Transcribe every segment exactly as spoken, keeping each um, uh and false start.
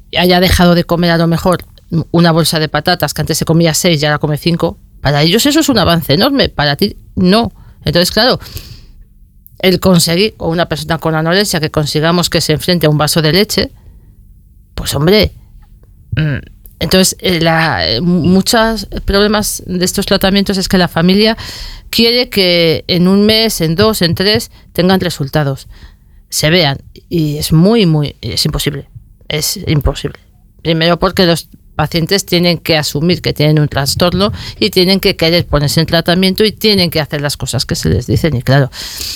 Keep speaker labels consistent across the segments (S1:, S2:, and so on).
S1: haya dejado de comer a lo mejor una bolsa de patatas, que antes se comía seis y ahora come cinco, para ellos eso es un avance enorme, para ti no. Entonces, claro, el conseguir, o una persona con anorexia, que consigamos que se enfrente a un vaso de leche, pues hombre, entonces la, muchos problemas de estos tratamientos es que la familia quiere que en un mes, en dos, en tres, tengan resultados, se vean, y es muy, muy, es imposible, es imposible. Primero porque los pacientes tienen que asumir que tienen un trastorno y tienen que querer ponerse en tratamiento y tienen que hacer las cosas que se les dicen, y claro,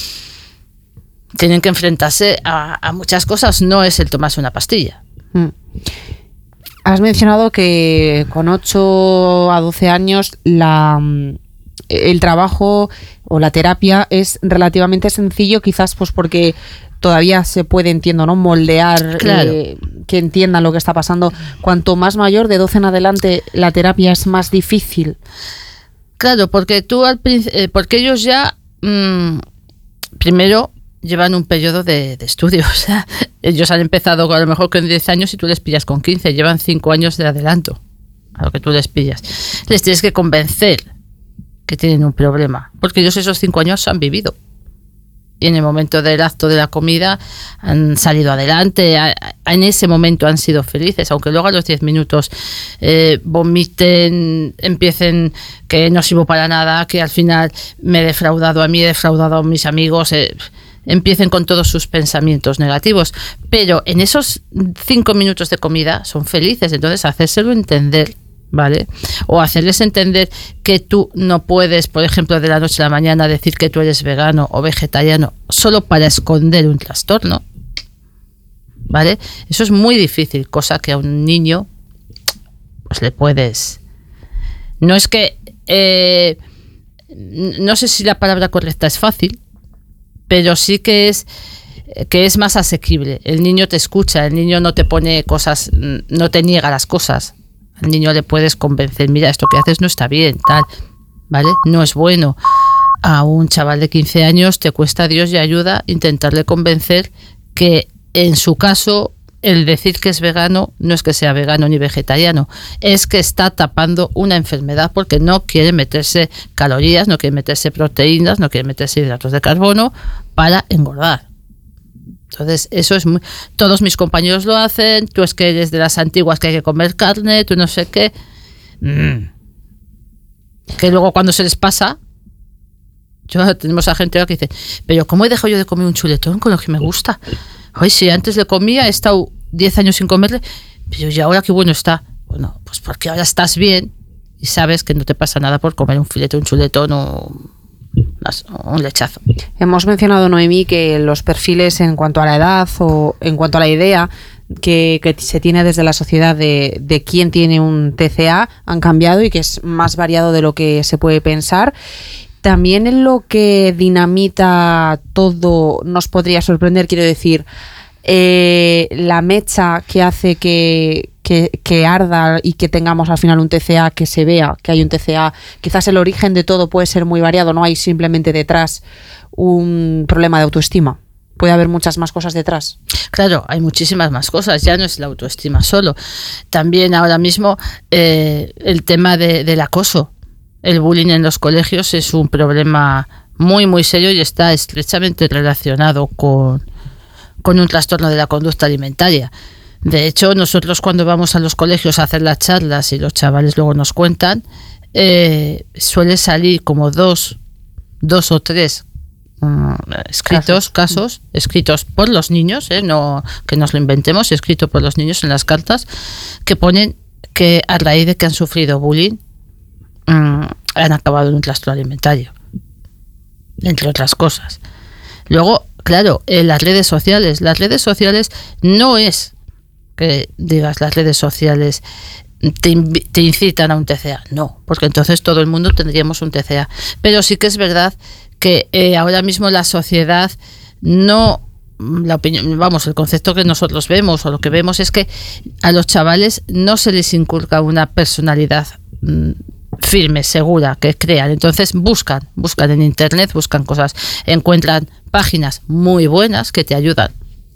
S1: tienen que enfrentarse a, a muchas cosas, no es el tomarse una pastilla.
S2: Mm. Has mencionado que con ocho a doce años la, el trabajo o la terapia es relativamente sencillo, quizás pues porque todavía se puede, entiendo, ¿no?, moldear,
S1: claro.
S2: eh, que entiendan lo que está pasando. Cuanto más mayor, de doce en adelante, la terapia es más difícil.
S1: Claro, porque tú al eh, porque ellos ya mmm, primero llevan un periodo de, de estudio, o sea, ellos han empezado a lo mejor con diez años y tú les pillas con quince, llevan cinco años de adelanto a lo que tú les pillas. Les tienes que convencer que tienen un problema, porque ellos esos cinco años han vivido. Y en el momento del acto de la comida han salido adelante, a, a, en ese momento han sido felices, aunque luego a los diez minutos eh, vomiten, empiecen que no sirvo para nada, que al final me he defraudado a mí, he defraudado a mis amigos, eh, empiecen con todos sus pensamientos negativos. Pero en esos cinco minutos de comida son felices, entonces hacérselo entender, ¿vale? O hacerles entender que tú no puedes, por ejemplo, de la noche a la mañana decir que tú eres vegano o vegetariano solo para esconder un trastorno, ¿vale? Eso es muy difícil, cosa que a un niño pues le puedes... No es que... Eh, no sé si la palabra correcta es fácil, pero sí que es que es más asequible. El niño te escucha, el niño no te pone cosas, no te niega las cosas. Al niño le puedes convencer, mira, esto que haces no está bien, tal, ¿vale? No es bueno. A un chaval de quince años te cuesta Dios y ayuda intentarle convencer que en su caso el decir que es vegano no es que sea vegano ni vegetariano, es que está tapando una enfermedad porque no quiere meterse calorías, no quiere meterse proteínas, no quiere meterse hidratos de carbono para engordar. Entonces, eso es muy... Todos mis compañeros lo hacen, tú es que eres de las antiguas que hay que comer carne, tú no sé qué. Mm. Que luego cuando se les pasa, yo tenemos a gente que dice, pero ¿cómo he dejado yo de comer un chuletón con lo que me gusta? Ay, si antes le comía, he estado diez años sin comerle, pero ¿y ahora qué bueno está? Bueno, pues porque ahora estás bien y sabes que no te pasa nada por comer un filete, un chuletón o un lechazo.
S2: Hemos mencionado, Noemí, que los perfiles en cuanto a la edad o en cuanto a la idea que, que se tiene desde la sociedad de, de quién tiene un T C A han cambiado y que es más variado de lo que se puede pensar. También en lo que dinamita todo nos podría sorprender, quiero decir, eh, la mecha que hace que, que, que arda y que tengamos al final un T C A, que se vea que hay un T C A. Quizás el origen de todo puede ser muy variado, no hay simplemente detrás un problema de autoestima. Puede haber muchas más cosas detrás.
S1: Claro, hay muchísimas más cosas, ya no es la autoestima solo. También ahora mismo eh, el tema de, del acoso. El bullying en los colegios es un problema muy, muy serio y está estrechamente relacionado con, con un trastorno de la conducta alimentaria. De hecho, nosotros cuando vamos a los colegios a hacer las charlas y los chavales luego nos cuentan, eh, suele salir como dos, dos o tres um, escritos, casos. casos, escritos por los niños, eh, no que nos lo inventemos, escrito por los niños en las cartas, que ponen que a raíz de que han sufrido bullying, Mm, han acabado en un trastorno alimentario, entre otras cosas. Luego, claro, en las redes sociales, las redes sociales no es que digas las redes sociales te, te incitan a un T C A, no, porque entonces todo el mundo tendríamos un T C A. Pero sí que es verdad que eh, ahora mismo la sociedad no, la opinión, vamos, el concepto que nosotros vemos o lo que vemos es que a los chavales no se les inculca una personalidad mm, firme, segura, que crean. Entonces buscan, buscan en internet, buscan cosas, encuentran páginas muy buenas que te ayudan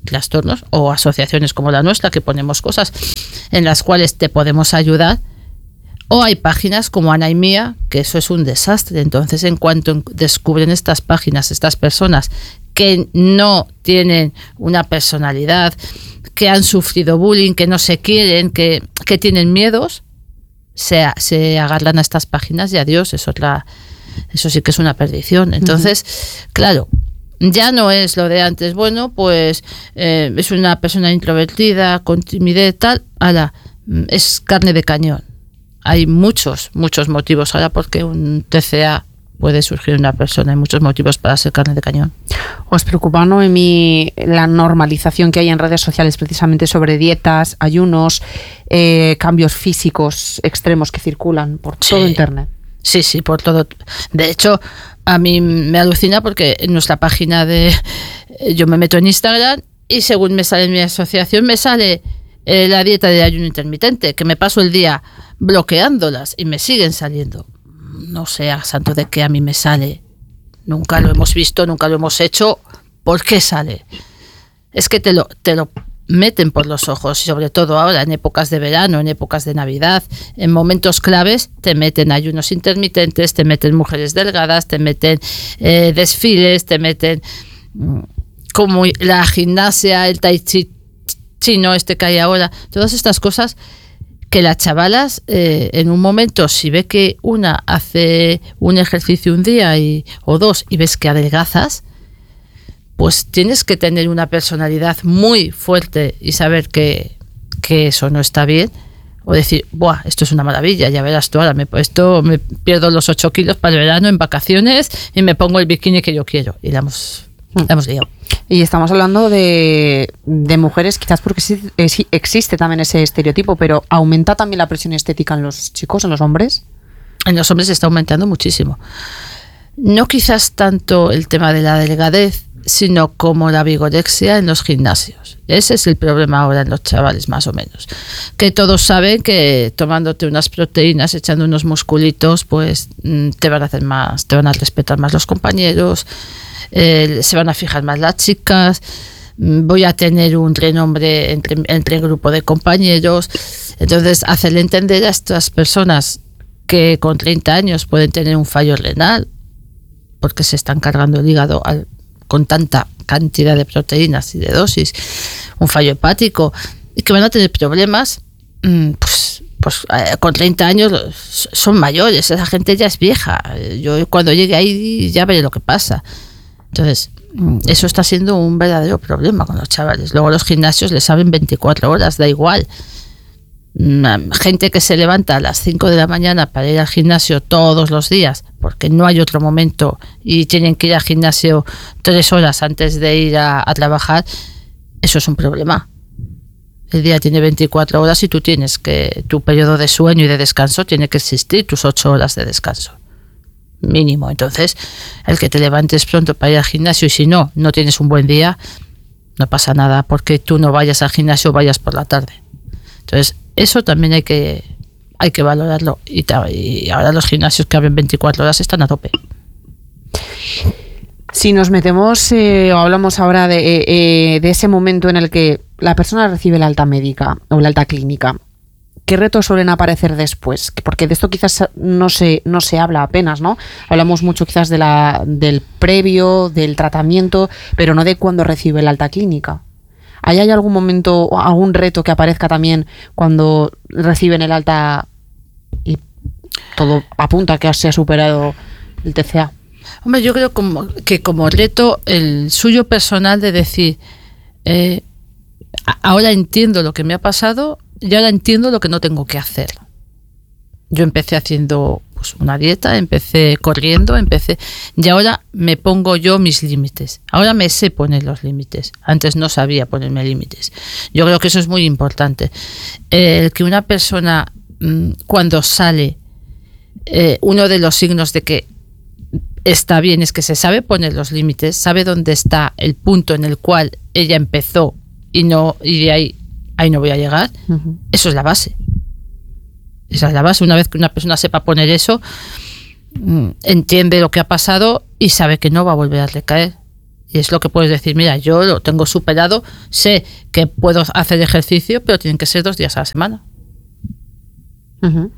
S1: trastornos, o asociaciones como la nuestra que ponemos cosas en las cuales te podemos ayudar, o hay páginas como Ana y Mía, que eso es un desastre. Entonces, en cuanto descubren estas páginas, estas personas que no tienen una personalidad, que han sufrido bullying, que no se quieren, que, que tienen miedos, se, se agarran a estas páginas y adiós, es otra, eso sí que es una perdición. Entonces, uh-huh. claro, ya no es lo de antes, bueno, pues eh, es una persona introvertida, con timidez, tal, ala, es carne de cañón. Hay muchos, muchos motivos ahora porque un T C A puede surgir en una persona, hay muchos motivos para ser carne de cañón.
S2: ¿Os preocupa, Noemí, la normalización que hay en redes sociales precisamente sobre dietas, ayunos, eh, cambios físicos extremos que circulan por
S1: sí.
S2: todo Internet?
S1: Sí, sí, por todo. De hecho, a mí me alucina porque en nuestra página de... Yo me meto en Instagram y según me sale en mi asociación, me sale eh, la dieta de ayuno intermitente, que me paso el día bloqueándolas y me siguen saliendo. No sé a santo de qué a mí me sale. Nunca lo hemos visto, nunca lo hemos hecho. ¿Por qué sale? Es que te lo, te lo meten por los ojos, y sobre todo ahora en épocas de verano, en épocas de Navidad, en momentos claves te meten ayunos intermitentes, te meten mujeres delgadas, te meten eh, desfiles, te meten mm, como la gimnasia, el tai chi chino este que hay ahora, todas estas cosas que las chavalas eh, en un momento, si ve que una hace un ejercicio un día y, o dos y ves que adelgazas, pues tienes que tener una personalidad muy fuerte y saber que, que eso no está bien, o decir, buah, esto es una maravilla, ya verás tú ahora, me, esto me pierdo los ocho kilos para el verano en vacaciones y me pongo el bikini que yo quiero. Y la hemos, la hemos liado.
S2: Y estamos hablando de, de mujeres, quizás porque sí, sí, existe también ese estereotipo, pero ¿aumenta también la presión estética en los chicos, en los hombres?
S1: En los hombres está aumentando muchísimo. No quizás tanto el tema de la delgadez, sino como la vigorexia en los gimnasios. Ese es el problema ahora en los chavales, más o menos. Que todos saben que tomándote unas proteínas, echando unos musculitos, pues te van a hacer más, te van a respetar más los compañeros, eh, se van a fijar más las chicas, voy a tener un renombre entre, entre el grupo de compañeros. Entonces, hacerle entender a estas personas que con treinta años pueden tener un fallo renal, porque se están cargando el hígado al con tanta cantidad de proteínas y de dosis, un fallo hepático, y que van a tener problemas, pues, pues eh, con treinta años son mayores, esa gente ya es vieja. Yo cuando llegue ahí ya veré lo que pasa. Entonces, eso está siendo un verdadero problema con los chavales. Luego los gimnasios les abren veinticuatro horas, da igual. Gente que se levanta a las cinco de la mañana para ir al gimnasio todos los días, porque no hay otro momento y tienen que ir al gimnasio tres horas antes de ir a, a trabajar, eso es un problema. El día tiene veinticuatro horas y tú tienes que, tu periodo de sueño y de descanso tiene que existir, tus ocho horas de descanso mínimo. Entonces, el que te levantes pronto para ir al gimnasio y si no, no tienes un buen día, no pasa nada porque tú no vayas al gimnasio, vayas por la tarde. Entonces, eso también hay que hay que valorarlo. Y, y ahora los gimnasios que abren veinticuatro horas están a tope.
S2: Si nos metemos eh, o hablamos ahora de, eh, de ese momento en el que la persona recibe la alta médica o la alta clínica, ¿qué retos suelen aparecer después? Porque de esto quizás no se, no se habla apenas, ¿no? Hablamos mucho quizás de la, del previo, del tratamiento, pero no de cuando recibe la alta clínica. ¿Hay, ¿Hay algún momento o algún reto que aparezca también cuando reciben el alta y todo apunta a que se ha superado el T C A?
S1: Hombre, yo creo como, que como reto el suyo personal de decir, eh, ahora entiendo lo que me ha pasado y ahora entiendo lo que no tengo que hacer. Yo empecé haciendo pues, una dieta, empecé corriendo, empecé y ahora me pongo yo mis límites. Ahora me sé poner los límites. Antes no sabía ponerme límites. Yo creo que eso es muy importante. El que una persona mmm, cuando sale, eh, uno de los signos de que está bien es que se sabe poner los límites, sabe dónde está el punto en el cual ella empezó y no y de ahí ahí no voy a llegar. Uh-huh. Eso es la base. Esa es la base. Una vez que una persona sepa poner eso, entiende lo que ha pasado y sabe que no va a volver a recaer. Y es lo que puedes decir, mira, yo lo tengo superado, sé que puedo hacer ejercicio, pero tienen que ser dos días a la semana.
S2: Uh-huh.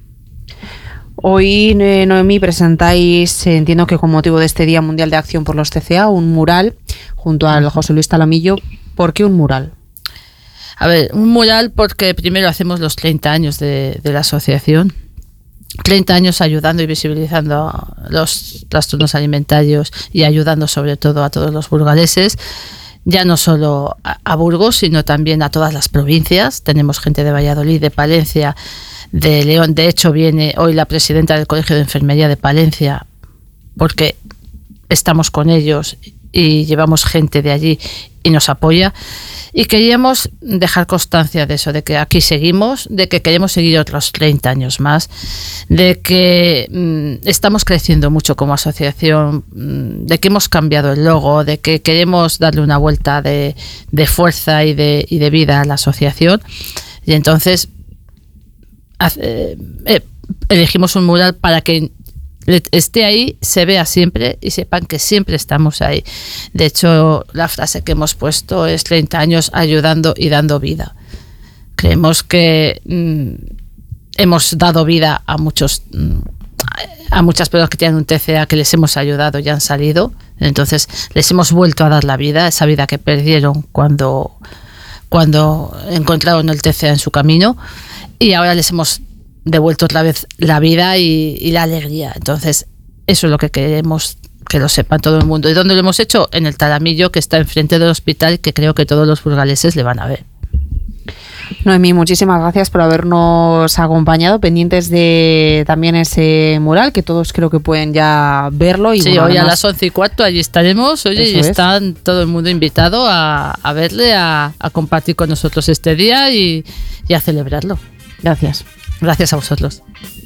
S2: Hoy, Noemí, presentáis, entiendo que con motivo de este Día Mundial de Acción por los T C A, un mural junto al José Luis Talamillo. ¿Por qué un mural?
S1: A ver, un mural porque primero hacemos los treinta años de, de la asociación. treinta años ayudando y visibilizando los trastornos alimentarios y ayudando sobre todo a todos los burgaleses, ya no solo a, a Burgos, sino también a todas las provincias. Tenemos gente de Valladolid, de Palencia, de León. De hecho, viene hoy la presidenta del Colegio de Enfermería de Palencia, porque estamos con ellos y llevamos gente de allí y nos apoya. Y queríamos dejar constancia de eso, de que aquí seguimos, de que queremos seguir otros treinta años más, de que mmm, estamos creciendo mucho como asociación, mmm, de que hemos cambiado el logo, de que queremos darle una vuelta de, de fuerza y de, y de vida a la asociación. Y entonces hace, eh, elegimos un mural para que esté ahí, se vea siempre y sepan que siempre estamos ahí. De hecho, la frase que hemos puesto es treinta años ayudando y dando vida. Creemos que mmm, hemos dado vida a muchos mmm, a muchas personas que tienen un T C A, que les hemos ayudado y han salido. Entonces les hemos vuelto a dar la vida, esa vida que perdieron cuando, cuando encontraron el T C A en su camino, y ahora les hemos devuelto otra vez la vida y, y la alegría. Entonces eso es lo que queremos que lo sepan todo el mundo. ¿Y dónde lo hemos hecho? En el Talamillo, que está enfrente del hospital, que creo que todos los burgaleses le van a ver.
S2: Noemí, muchísimas gracias por habernos acompañado, pendientes de también ese mural, que todos creo que pueden ya verlo. Y
S1: sí,
S2: bueno,
S1: hoy
S2: además,
S1: a las once y cuarto allí estaremos, oye, y están todo el mundo invitado a, a verle, a, a compartir con nosotros este día y, y a celebrarlo.
S2: Gracias.
S1: Gracias a vosotros.